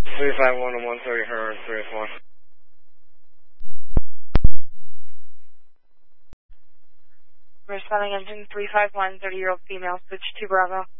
351 and 130 her 3S1. Responding engine 351, 30-year-old female, switch to Bravo.